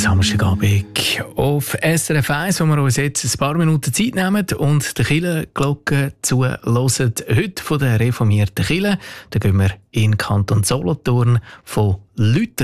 Samstagabend auf SRF 1, wo wir uns jetzt ein paar Minuten Zeit nehmen und die Kirchenglocke zuhören. Heute von der reformierten Kirche. Da gehen wir in Kanton Solothurn von Luther